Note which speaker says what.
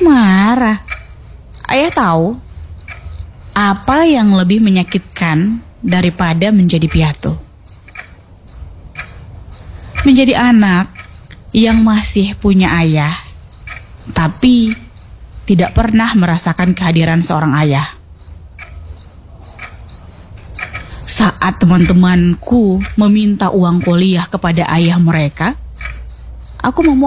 Speaker 1: marah. Ayah tahu apa yang lebih menyakitkan daripada menjadi piatu? Menjadi anak yang masih punya ayah, tapi tidak pernah merasakan kehadiran seorang ayah. Saat teman-temanku meminta uang kuliah kepada ayah mereka, aku